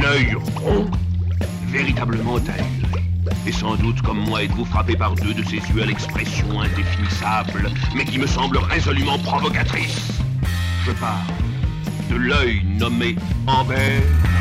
l'œil rond, véritablement ahuri. Et sans doute, comme moi, êtes-vous frappé par deux de ces yeux à l'expression indéfinissable, mais qui me semblent résolument provocatrices. Je parle de l'œil nommé Amber.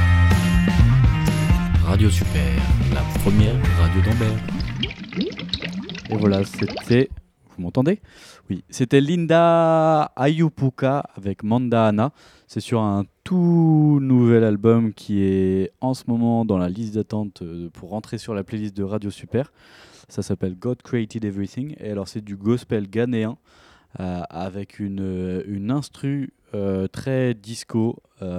Radio Super, la première radio d'Amber. Et voilà, c'était... Vous m'entendez ? Oui, c'était Linda Ayupuka avec Mandahana. C'est sur un tout nouvel album qui est en ce moment dans la liste d'attente pour rentrer sur la playlist de Radio Super. Ça s'appelle God Created Everything. Et alors, c'est du gospel ghanéen avec une instru très disco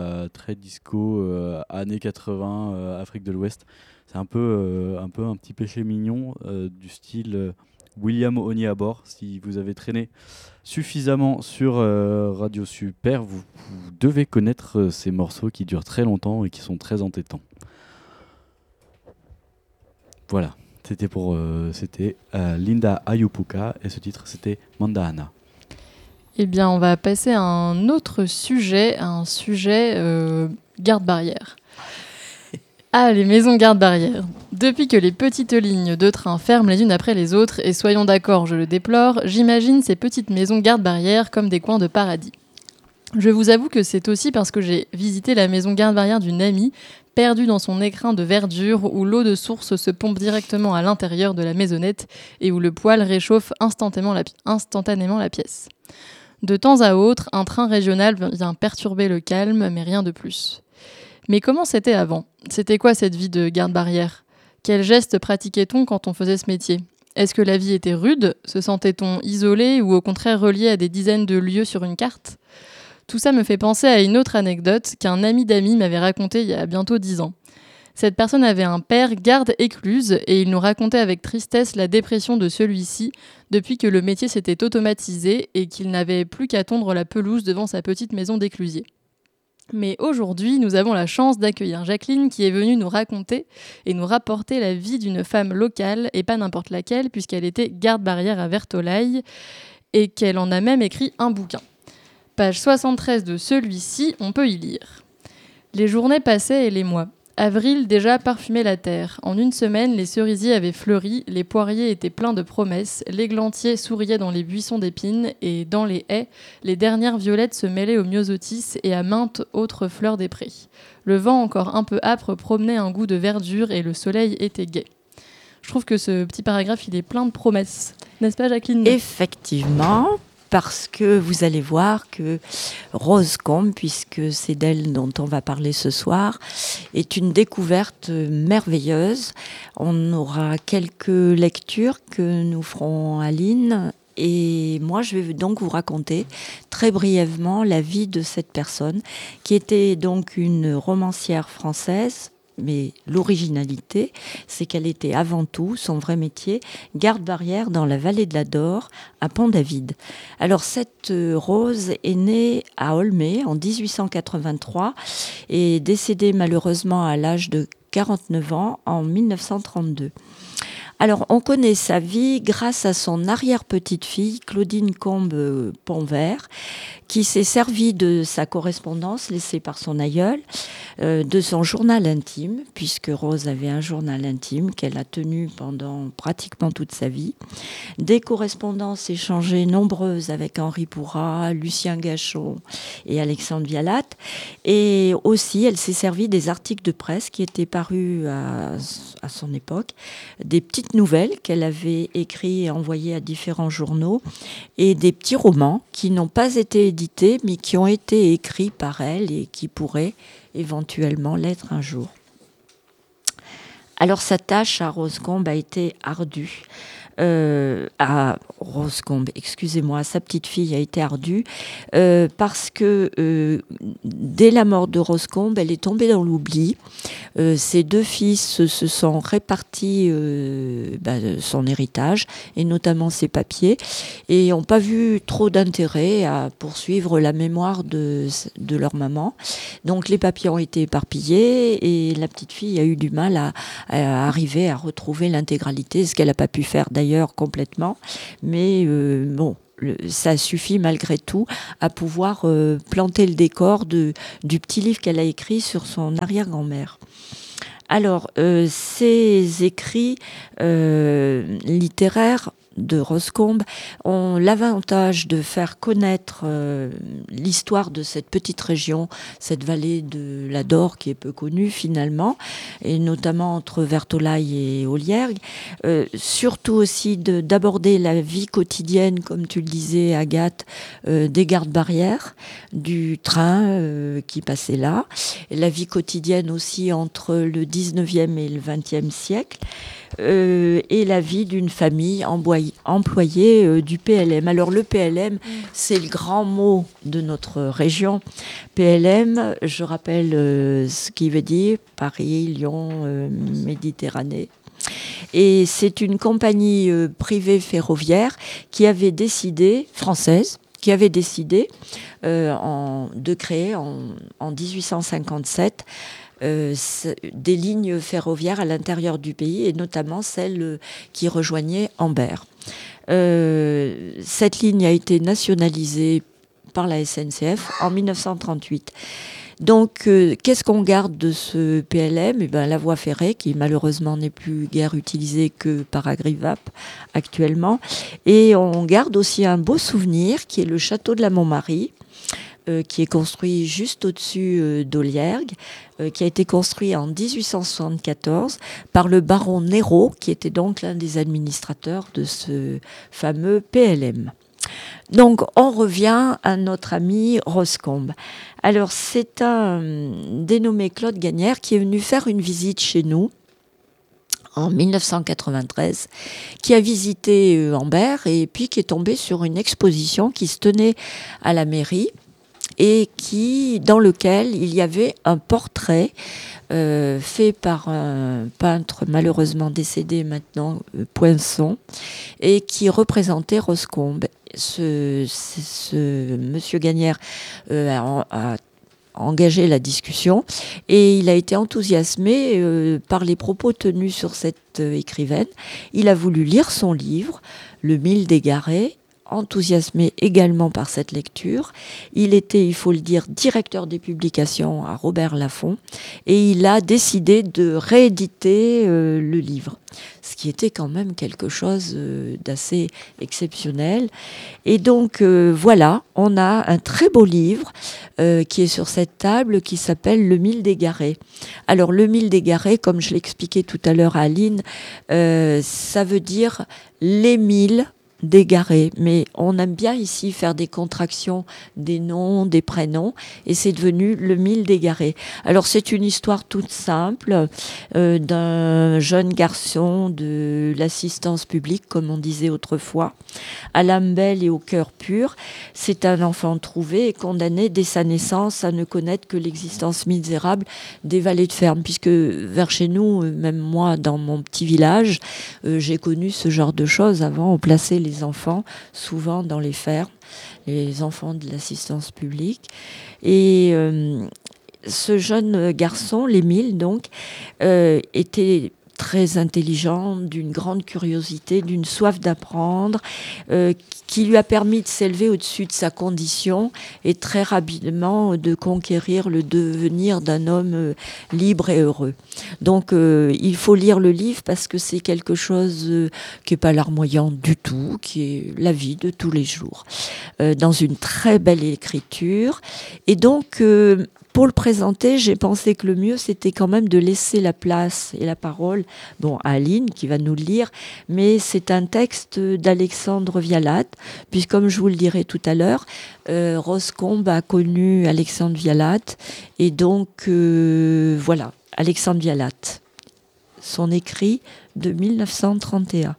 années 80, Afrique de l'Ouest. C'est un peu un petit péché mignon du style William Onyeabor. Si vous avez traîné suffisamment sur Radio Super, vous devez connaître ces morceaux qui durent très longtemps et qui sont très entêtants. Voilà, c'était Linda Ayupuka et ce titre c'était Mandahana. Eh bien, on va passer à un autre sujet, garde-barrière. Ah, les maisons garde-barrière. Depuis que les petites lignes de train ferment les unes après les autres, et soyons d'accord, je le déplore, j'imagine ces petites maisons garde-barrière comme des coins de paradis. Je vous avoue que c'est aussi parce que j'ai visité la maison garde-barrière d'une amie, perdue dans son écrin de verdure, où l'eau de source se pompe directement à l'intérieur de la maisonnette et où le poêle réchauffe instantanément la pièce. De temps à autre, un train régional vient perturber le calme, mais rien de plus. Mais comment c'était avant ? C'était quoi cette vie de garde-barrière ? Quels gestes pratiquait-on quand on faisait ce métier ? Est-ce que la vie était rude ? Se sentait-on isolé ou au contraire relié à des dizaines de lieux sur une carte ? Tout ça me fait penser à une autre anecdote qu'un ami d'amis m'avait racontée il y a bientôt 10 ans. Cette personne avait un père garde écluse et il nous racontait avec tristesse la dépression de celui-ci depuis que le métier s'était automatisé et qu'il n'avait plus qu'à tondre la pelouse devant sa petite maison d'éclusier. Mais aujourd'hui, nous avons la chance d'accueillir Jacqueline qui est venue nous raconter et nous rapporter la vie d'une femme locale et pas n'importe laquelle puisqu'elle était garde-barrière à Vertolaye et qu'elle en a même écrit un bouquin. Page 73 de celui-ci, on peut y lire. Les journées passaient et les mois. Avril déjà parfumait la terre. En une semaine, les cerisiers avaient fleuri, les poiriers étaient pleins de promesses, l'églantier souriait dans les buissons d'épines et dans les haies, les dernières violettes se mêlaient aux myosotis et à maintes autres fleurs des prés. Le vent encore un peu âpre promenait un goût de verdure et le soleil était gai. Je trouve que ce petit paragraphe, il est plein de promesses. N'est-ce pas, Jacqueline ? Effectivement. Parce que vous allez voir que Rose Combe, puisque c'est d'elle dont on va parler ce soir, est une découverte merveilleuse. On aura quelques lectures que nous ferons à Aline. Et moi, je vais donc vous raconter très brièvement la vie de cette personne, qui était donc une romancière française. Mais l'originalité, c'est qu'elle était avant tout, son vrai métier, garde-barrière dans la vallée de la Dore, à Pont-David. Alors cette Rose est née à Olmé en 1883 et décédée malheureusement à l'âge de 49 ans en 1932. Alors, on connaît sa vie grâce à son arrière-petite-fille, Claudine Combe-Pontvert, qui s'est servie de sa correspondance laissée par son aïeul, de son journal intime, puisque Rose avait un journal intime qu'elle a tenu pendant pratiquement toute sa vie, des correspondances échangées nombreuses avec Henri Bourrat, Lucien Gachon et Alexandre Vialat, et aussi elle s'est servie des articles de presse qui étaient parus à son époque, des petites nouvelles qu'elle avait écrites et envoyées à différents journaux, et des petits romans qui n'ont pas été édités, mais qui ont été écrits par elle et qui pourraient éventuellement l'être un jour. Alors sa tâche à Rose Combe a été ardue. À Rose Combe, excusez-moi, sa petite fille a été ardue parce que dès la mort de Rose Combe, elle est tombée dans l'oubli. Ses deux fils se sont répartis son héritage et notamment ses papiers et n'ont pas vu trop d'intérêt à poursuivre la mémoire de leur maman. Donc les papiers ont été éparpillés et la petite fille a eu du mal à arriver à retrouver l'intégralité, ce qu'elle n'a pas pu faire d'ailleurs complètement, mais ça suffit malgré tout à pouvoir planter le décor du petit livre qu'elle a écrit sur son arrière-grand-mère. Alors, ces écrits littéraires de Rose Combe ont l'avantage de faire connaître l'histoire de cette petite région, cette vallée de la Dore qui est peu connue finalement, et notamment entre Vertolaye et Oliergue. Surtout aussi d'aborder la vie quotidienne, comme tu le disais Agathe, des gardes-barrières, du train qui passait là, et la vie quotidienne aussi entre le 19e et le 20e siècle. Et la vie d'une famille employée du PLM. Alors le PLM, c'est le grand mot de notre région. PLM, je rappelle ce qu'il veut dire, Paris, Lyon, Méditerranée. Et c'est une compagnie privée ferroviaire qui avait décidé, française, qui avait décidé de créer en 1857 des lignes ferroviaires à l'intérieur du pays, et notamment celle qui rejoignait Ambert. Cette ligne a été nationalisée par la SNCF en 1938. Donc, qu'est-ce qu'on garde de ce PLM ? Eh bien, la voie ferrée, qui malheureusement n'est plus guère utilisée que par Agrivap actuellement. Et on garde aussi un beau souvenir, qui est le château de la Montmarie, qui est construit juste au-dessus d'Oliergue, qui a été construit en 1874 par le baron Nero, qui était donc l'un des administrateurs de ce fameux PLM. Donc, on revient à notre ami Rose Combe. Alors, c'est un dénommé Claude Gagnère qui est venu faire une visite chez nous en 1993, qui a visité Ambert et puis qui est tombé sur une exposition qui se tenait à la mairie et dans lequel il y avait un portrait fait par un peintre malheureusement décédé maintenant, Poinçon, et qui représentait Rose Combe. Ce monsieur Gagnère a engagé la discussion et il a été enthousiasmé par les propos tenus sur cette écrivaine. Il a voulu lire son livre, Le Mille d'Égaré, enthousiasmé également par cette lecture. Il était, il faut le dire, directeur des publications à Robert Laffont et il a décidé de rééditer le livre, ce qui était quand même quelque chose d'assez exceptionnel. Et donc voilà, on a un très beau livre qui est sur cette table qui s'appelle Le Mille d'Égaré. Alors le Mille d'Égaré, comme je l'expliquais tout à l'heure à Aline, ça veut dire les milles d'Égaré, mais on aime bien ici faire des contractions des noms, des prénoms, et c'est devenu Le Mille d'Égaré. Alors c'est une histoire toute simple d'un jeune garçon de l'assistance publique, comme on disait autrefois, à l'âme belle et au cœur pur. C'est un enfant trouvé et condamné dès sa naissance à ne connaître que l'existence misérable des valets de ferme, puisque vers chez nous, même moi dans mon petit village, j'ai connu ce genre de choses. Avant, on plaçait les enfants souvent dans les fermes, les enfants de l'assistance publique. Et ce jeune garçon, l'Émile donc, était très intelligent, d'une grande curiosité, d'une soif d'apprendre, qui lui a permis de s'élever au-dessus de sa condition et très rapidement de conquérir le devenir d'un homme libre et heureux. Donc il faut lire le livre parce que c'est quelque chose qui n'est pas larmoyant du tout, qui est la vie de tous les jours, dans une très belle écriture. Et donc pour le présenter, j'ai pensé que le mieux, c'était quand même de laisser la place et la parole à Aline, qui va nous le lire, mais c'est un texte d'Alexandre Vialat, puisque comme je vous le dirai tout à l'heure, Rose Combe a connu Alexandre Vialat, et donc voilà, Alexandre Vialat, son écrit de 1931.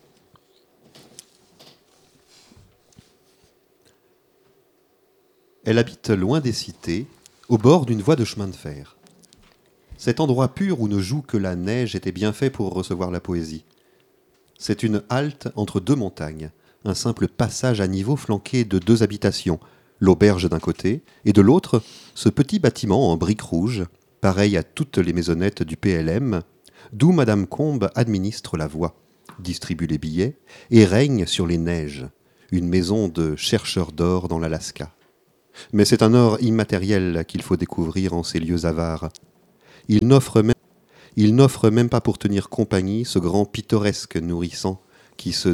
Elle habite loin des cités, au bord d'une voie de chemin de fer. Cet endroit pur où ne joue que la neige était bien fait pour recevoir la poésie. C'est une halte entre deux montagnes, un simple passage à niveau flanqué de deux habitations, l'auberge d'un côté, et de l'autre, ce petit bâtiment en briques rouges, pareil à toutes les maisonnettes du PLM, d'où Madame Combe administre la voie, distribue les billets et règne sur les neiges. une maison de chercheurs d'or dans l'Alaska. Mais c'est un or immatériel qu'il faut découvrir en ces lieux avares. Il n'offre même pas pour tenir compagnie ce grand pittoresque nourrissant qui se